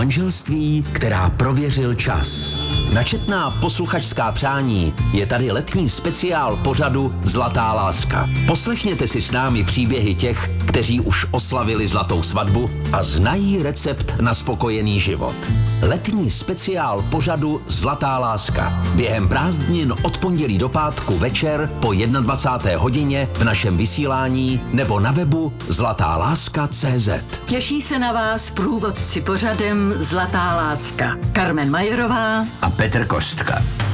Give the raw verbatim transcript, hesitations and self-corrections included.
Manželství, která prověřil čas. Načetná posluchačská přání je tady letní speciál pořadu Zlatá láska. Poslechněte si s námi příběhy těch, kteří už oslavili zlatou svatbu a znají recept na spokojený život. Letní speciál pořadu Zlatá láska. Během prázdnin od pondělí do pátku večer po dvacáté jedné hodině v našem vysílání nebo na webu zlatá láska tečka cé zet. Těší se na vás průvodci pořadem Zlatá láska. Karmen Majerová a Petr Kostka.